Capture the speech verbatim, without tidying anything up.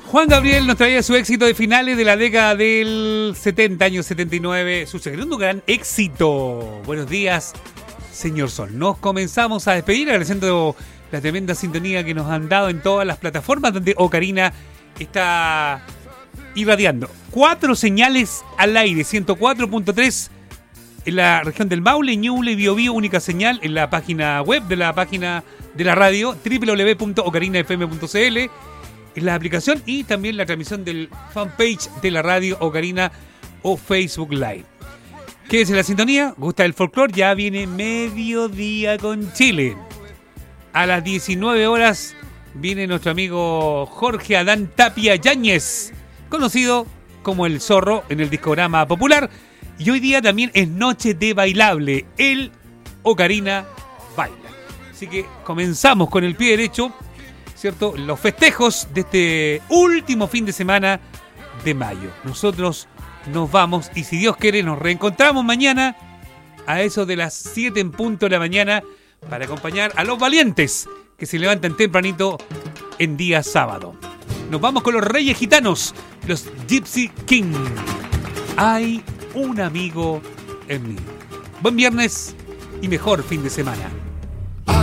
Juan Gabriel nos traía su éxito de finales de la década del setenta, años setenta y nueve, su segundo gran éxito. Buenos días, señor Sol. Nos comenzamos a despedir agradeciendo la tremenda sintonía que nos han dado en todas las plataformas donde Ocarina está irradiando. Cuatro señales al aire, ciento cuatro punto tres en la región del Maule, Ñuble y Biobío, única señal en la página web de la página de la radio, doble u doble u doble u punto ocarina f m punto c l, en la aplicación y también la transmisión del fanpage de la radio Ocarina o Facebook Live. Quédese en la sintonía, gusta el folclore, ya viene Mediodía con Chile. A las diecinueve horas viene nuestro amigo Jorge Adán Tapia Yáñez, conocido como El Zorro en el discograma popular. Y hoy día también es Noche de Bailable, el Ocarina Baila. Así que comenzamos con el pie derecho, ¿cierto? Los festejos de este último fin de semana de mayo. Nosotros nos vamos y si Dios quiere nos reencontramos mañana a eso de las siete en punto de la mañana para acompañar a los valientes que se levantan tempranito en día sábado. Nos vamos con los Reyes Gitanos, los Gypsy King. Hay un amigo en mí. Buen viernes y mejor fin de semana.